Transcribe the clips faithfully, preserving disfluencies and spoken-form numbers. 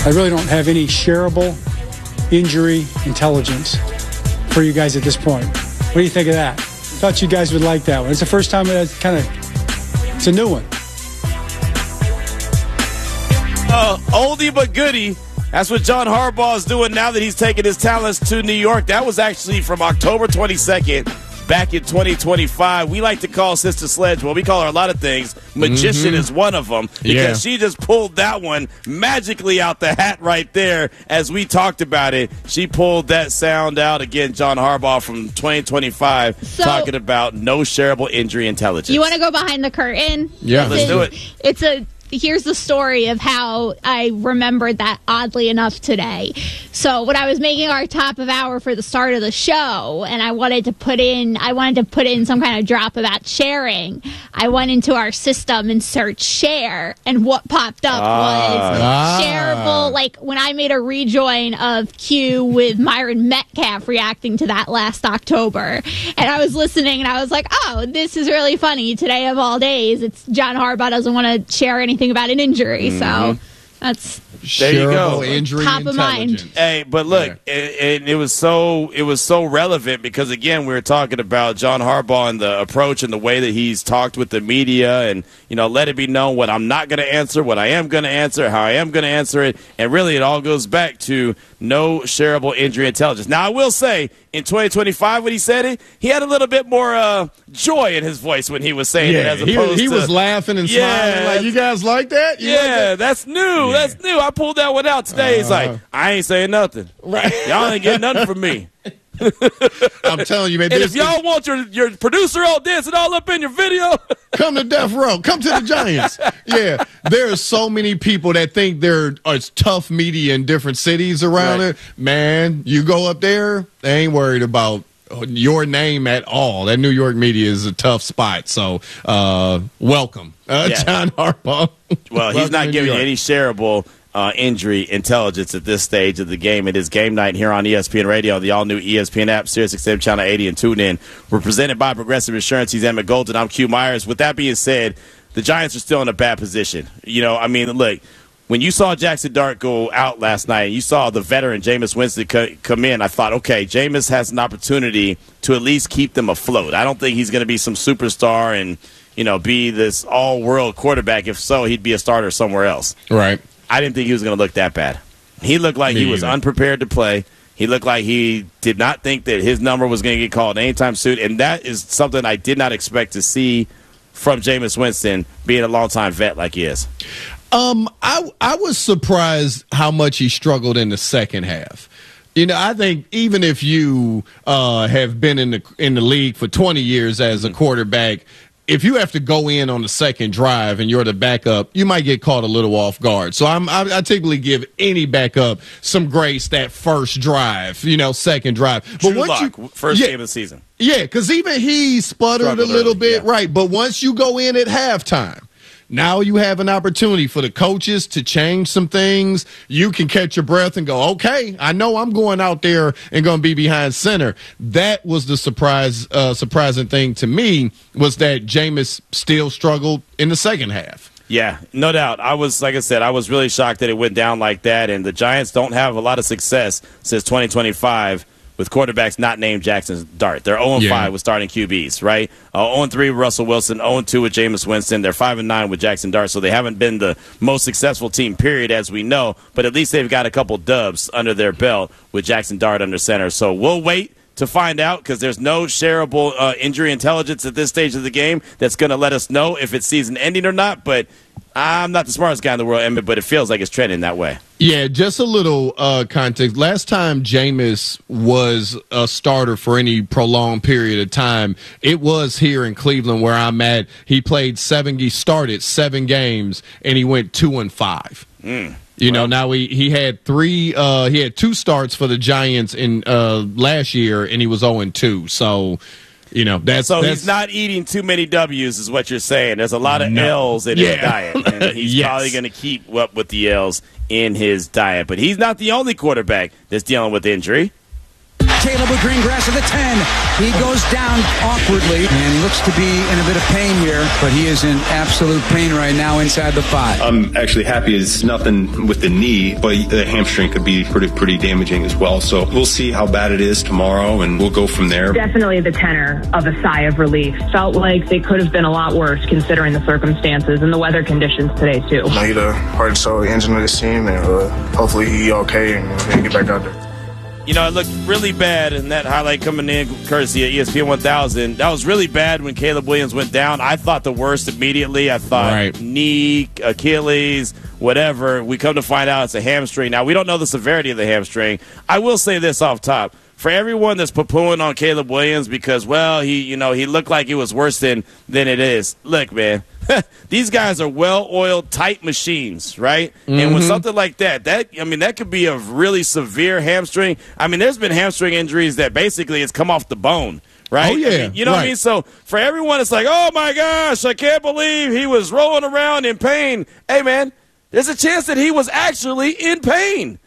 I really don't have any shareable injury intelligence for you guys at this point. What do you think of that? Thought you guys would like that one. It's the first time that kind of, it's a new one. Uh, oldie but goodie. That's what John Harbaugh is doing now that he's taken his talents to New York. That was actually from October twenty-second. Back in twenty twenty-five, we like to call Sister Sledge, well, we call her a lot of things. Magician mm-hmm. is one of them because yeah. she just pulled that one magically out the hat right there as we talked about it. She pulled that sound out. Again, John Harbaugh from twenty twenty-five so, talking about no shareable injury intelligence. You want to go behind the curtain? Yeah. Let's is, do it. It's a... Here's the story of how I remembered that oddly enough today. So when I was making our top of hour for the start of the show, and I wanted to put in, I wanted to put in some kind of drop about sharing, I went into our system and searched share, and what popped up Ah. was Ah. shareable. Like when I made a rejoin of Q with Myron Metcalf reacting to that last October, and I was listening, and I was like, oh, this is really funny. Today of all days, it's John Harbaugh doesn't want to share anything about an injury, Mm-hmm. so that's There you go. Shareable injury Top of mind. intelligence. Hey, but look, Yeah. it, it, it was so it was so relevant because again, we were talking about John Harbaugh and the approach and the way that he's talked with the media, and you know, let it be known what I'm not going to answer, what I am going to answer, how I am going to answer it, and really, it all goes back to no shareable injury intelligence. Now, I will say, in twenty twenty-five, when he said it, he had a little bit more uh, joy in his voice when he was saying it, Yeah, as he, opposed he to was laughing and Yeah, smiling like, you guys like that? You yeah, like that? that's new. That's new. I pulled that one out today. He's like, I ain't saying nothing. Right. Y'all ain't getting nothing from me. I'm telling you, man. And This, if y'all want your, your producer all dancing all up in your video, come to Death Row. Come to the Giants. Yeah, there are so many people that think there is tough media in different cities around Right. it. Man, you go up there, they ain't worried about your name at all. That New York media is a tough spot. So, uh, welcome, uh, Yeah. John Harbaugh. well, he's Welcome not to giving New you York. any shareable uh, injury intelligence at this stage of the game. It is game night here on E S P N Radio, the all-new E S P N app, Sirius X M Channel eighty, and tune in. We're presented by Progressive Insurance. He's Emmett Golden. I'm Q Myers. With that being said, the Giants are still in a bad position. You know, I mean, look, when you saw Jackson Dart go out last night and you saw the veteran Jameis Winston co- come in, I thought, okay, Jameis has an opportunity to at least keep them afloat. I don't think he's going to be some superstar and, you know, be this all-world quarterback. If so, he'd be a starter somewhere else. Right. I didn't think he was going to look that bad. He looked like Me he was either. unprepared to play. He looked like he did not think that his number was going to get called anytime soon, and that is something I did not expect to see from Jameis Winston, being a longtime vet like he is. Um, I I was surprised how much he struggled in the second half. You know, I think even if you uh, have been in the in the league for twenty years as a quarterback, if you have to go in on the second drive and you're the backup, you might get caught a little off guard. So I'm, I, I typically give any backup some grace that first drive, you know, second drive. Drew But once Lock, you first yeah, game of the season. Yeah, because even he sputtered Struggled a little early, bit, yeah. right? But once you go in at halftime, now you have an opportunity for the coaches to change some things. You can catch your breath and go, okay, I know I'm going out there and going to be behind center. That was the surprise, uh, surprising thing to me was that Jameis still struggled in the second half. Yeah, no doubt. I was, like I said, I was really shocked that it went down like that, and the Giants don't have a lot of success since twenty twenty-five with quarterbacks not named Jackson Dart. They're oh and five Yeah. with starting Q Bs, right? Uh, oh and three with Russell Wilson, oh and two with Jameis Winston. They're five and nine with Jackson Dart, so they haven't been the most successful team, period, as we know. But at least they've got a couple dubs under their belt with Jackson Dart under center. So we'll wait to find out because there's no shareable uh, injury intelligence at this stage of the game that's going to let us know if it's season ending or not. But I'm not the smartest guy in the world, Emmett, but it feels like it's trending that way. Yeah, just a little uh, context. Last time Jameis was a starter for any prolonged period of time, it was here in Cleveland where I'm at. He played seven, he started seven games, and he went two and five. Mm. You Well, know, now he, he had three, uh, he had two starts for the Giants in uh, last year, and he was oh and two. So, you know, that's So that's, he's not eating too many W's is what you're saying. There's a lot of No. L's in his Yeah. diet, and he's Yes. probably going to keep up with the L's in his diet. But he's not the only quarterback that's dealing with injury. Caleb with Greengrass at the ten. He goes down awkwardly and looks to be in a bit of pain here, but he is in absolute pain right now inside the five. I'm actually happy it's nothing with the knee, but the hamstring could be pretty pretty damaging as well. So we'll see how bad it is tomorrow, and we'll go from there. Definitely the tenor of a sigh of relief. Felt like they could have been a lot worse considering the circumstances and the weather conditions today too. He's the heart and soul engine of this team, and uh, hopefully he okay and uh, get back out there. You know, it looked really bad in that highlight coming in courtesy of E S P N one thousand. That was really bad when Caleb Williams went down. I thought the worst immediately. I thought right. knee, Achilles, whatever. We come to find out it's a hamstring. Now, we don't know the severity of the hamstring. I will say this off top. For everyone that's poo-pooing on Caleb Williams because, well, he, you know, he looked like it was worse than, than it is. Look, man, these guys are well-oiled, tight machines, right? Mm-hmm. And with something like that, that I mean, that could be a really severe hamstring. I mean, there's been hamstring injuries that basically it's come off the bone. Right? Oh, yeah. I mean, you know right. what I mean? So for everyone, it's like, oh, my gosh, I can't believe he was rolling around in pain. Hey, man, there's a chance that he was actually in pain.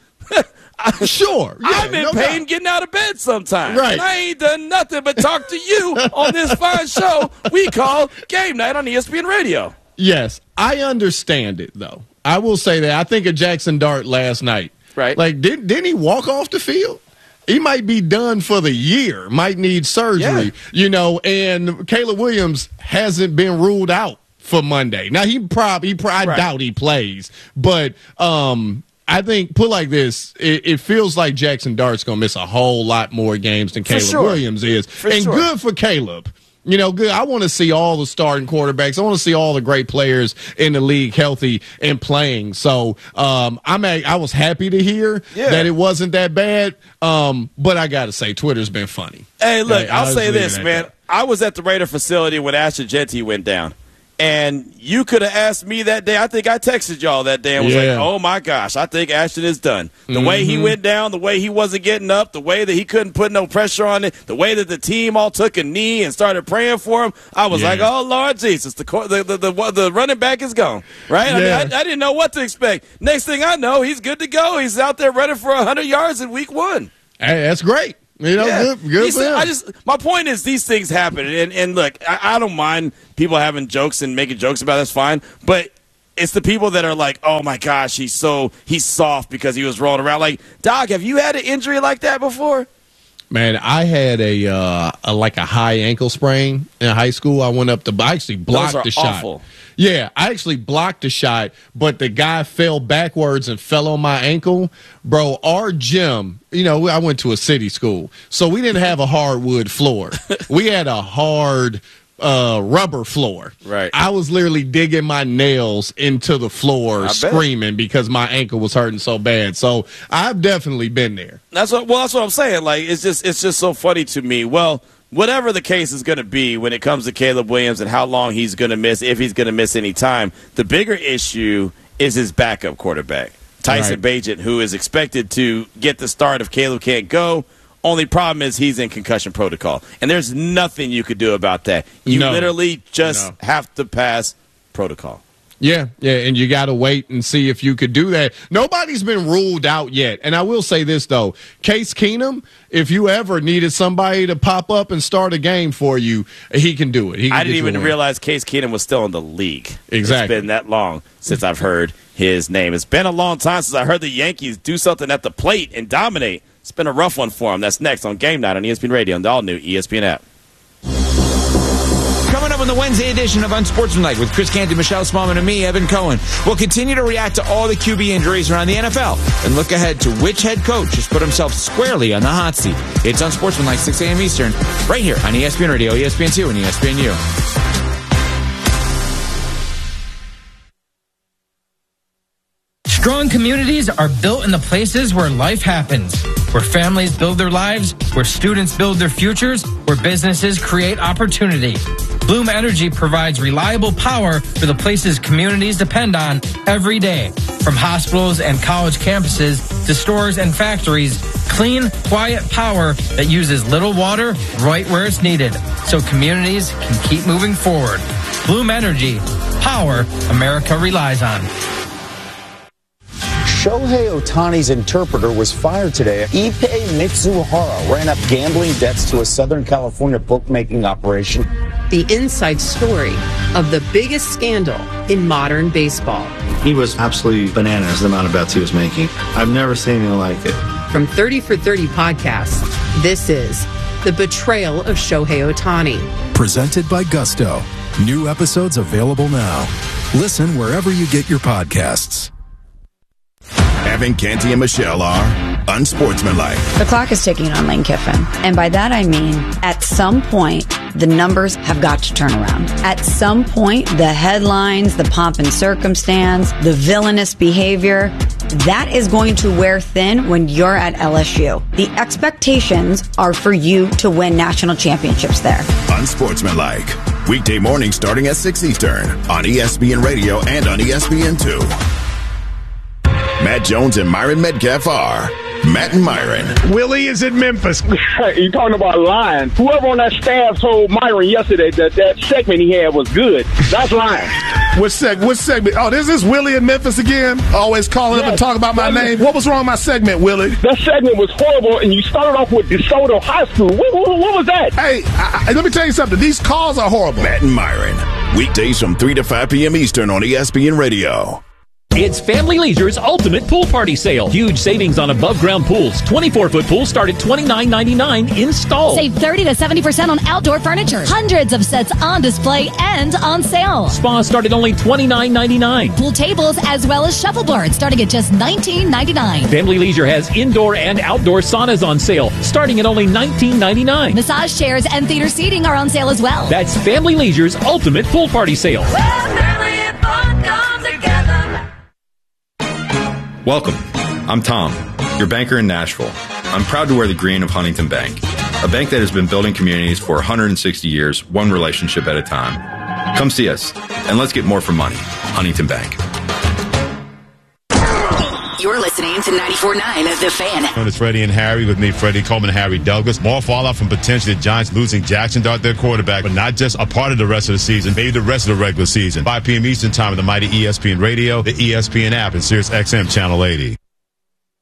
Sure. Yeah, I'm in no pain doubt. getting out of bed sometimes. Right. And I ain't done nothing but talk to you on this fine show we call Game Night on E S P N Radio. Yes, I understand it, though. I will say that. I think of Jackson Dart last night. Right. Like, did, didn't he walk off the field? He might be done for the year, might need surgery, yeah. you know, and Caleb Williams hasn't been ruled out for Monday. Now, he probably, he probably right. I doubt he plays, but um, I think, put like this, it, it feels like Jackson Dart's going to miss a whole lot more games than Caleb sure. Williams is. For and sure. good for Caleb. You know, good. I want to see all the starting quarterbacks. I want to see all the great players in the league healthy and playing. So um, I'm a, I was happy to hear yeah. that it wasn't that bad. Um, but I got to say, Twitter's been funny. Hey, look, Hey, I'll I'll say leave it this, at man. that. I was at the Raider facility when Ashton Jeanty went down. And you could have asked me that day. I think I texted y'all that day and was Yeah. like, oh, my gosh, I think Ashton is done. The Mm-hmm. way he went down, the way he wasn't getting up, the way that he couldn't put no pressure on it, the way that the team all took a knee and started praying for him, I was Yeah. like, oh, Lord Jesus, the the, the, the, the running back is gone, right? I, Yeah. mean, I, I didn't know what to expect. Next thing I know, he's good to go. He's out there running for one hundred yards in week one. Hey, that's great. You know, Yeah. good, good These- for him. I just, my point is, these things happen, and, and look, I, I don't mind people having jokes and making jokes about it, that's fine. But it's the people that are like, oh my gosh, he's so he's soft because he was rolling around. Like, Doc, have you had an injury like that before? Man, I had a, uh, a like a high ankle sprain in high school. I went up to I actually blocked Those are the shot. awful. Yeah, I actually blocked the shot, but the guy fell backwards and fell on my ankle. Bro, our gym, you know, I went to a city school, so we didn't have a hardwood floor. We had a hard uh, rubber floor. Right. I was literally digging my nails into the floor, I bet. screaming because my ankle was hurting so bad. So I've definitely been there. That's what. Well, that's what I'm saying. Like, it's just, it's just so funny to me. Well, whatever the case is going to be when it comes to Caleb Williams and how long he's going to miss, if he's going to miss any time, the bigger issue is his backup quarterback, Tyson Right. Bagent, who is expected to get the start if Caleb can't go. Only problem is he's in concussion protocol, and there's nothing you could do about that. You No. literally just No. have to pass protocol. Yeah, yeah, and you got to wait and see if you could do that. Nobody's been ruled out yet. And I will say this, though. Case Keenum, if you ever needed somebody to pop up and start a game for you, he can do it. He can I didn't get you a even win. realize Case Keenum was still in the league. Exactly. It's been that long since I've heard his name. It's been a long time since I heard the Yankees do something at the plate and dominate. It's been a rough one for him. That's next on Game Night on E S P N Radio and the all-new E S P N app. Coming up on the Wednesday edition of Unsportsmanlike with Chris Canty, Michelle Smallman, and me, Evan Cohen. We'll continue to react to all the Q B injuries around the N F L and look ahead to which head coach has put himself squarely on the hot seat. It's Unsportsmanlike, six a.m. Eastern, right here on E S P N Radio, E S P N two, and E S P N U. Strong communities are built in the places where life happens, where families build their lives, where students build their futures, where businesses create opportunity. Bloom Energy provides reliable power for the places communities depend on every day. From hospitals and college campuses to stores and factories, clean, quiet power that uses little water right where it's needed, so communities can keep moving forward. Bloom Energy, power America relies on. Shohei Ohtani's interpreter was fired today. Ippei Mitsuhara ran up gambling debts to a Southern California bookmaking operation. The inside story of the biggest scandal in modern baseball. He was absolutely bananas, the amount of bets he was making. I've never seen anything like it. From thirty for thirty podcasts, this is The Betrayal of Shohei Ohtani. Presented by Gusto. New episodes available now. Listen wherever you get your podcasts. Evan Canty and Michelle are unsportsmanlike. The clock is ticking on Lane Kiffin. And by that I mean, at some point, the numbers have got to turn around. At some point, the headlines, the pomp and circumstance, the villainous behavior, that is going to wear thin when you're at L S U. The expectations are for you to win national championships there. Unsportsmanlike. Weekday morning starting at six Eastern on E S P N Radio and on E S P N two. Matt Jones and Myron Metcalf are Matt and Myron. Willie is in Memphis. You talking about lying. Whoever on that staff told Myron yesterday that that segment he had was good. That's lying. What, seg- what segment? Oh, this is Willie in Memphis again? Always calling yes, up and talking about my name. What was wrong with my segment, Willie? That segment was horrible, and you started off with DeSoto High School. What, what, what was that? Hey, I, I, let me tell you something. These calls are horrible. Matt and Myron. Weekdays from three to five p.m. Eastern on E S P N Radio. It's Family Leisure's ultimate pool party sale. Huge savings on above-ground pools. twenty-four foot pools start at twenty-nine ninety-nine installed. Save thirty to seventy percent on outdoor furniture. Hundreds of sets on display and on sale. Spas start at only twenty-nine ninety-nine. Pool tables as well as shuffleboards starting at just nineteen ninety-nine. Family Leisure has indoor and outdoor saunas on sale starting at only nineteen ninety-nine. Massage chairs and theater seating are on sale as well. That's Family Leisure's ultimate pool party sale. Welcome. I'm Tom, your banker in Nashville. I'm proud to wear the green of Huntington Bank, a bank that has been building communities for one hundred sixty years, one relationship at a time. Come see us, and let's get more for money. Huntington Bank. You're listening to ninety-four point nine of The Fan. It's Freddie and Harry with me, Freddie Coleman and Harry Douglas. More fallout from potentially the Giants losing Jackson Dart, their quarterback, but not just a part of the rest of the season, maybe the rest of the regular season. five p.m. Eastern time on the mighty E S P N Radio, the E S P N app, and Sirius X M Channel eighty.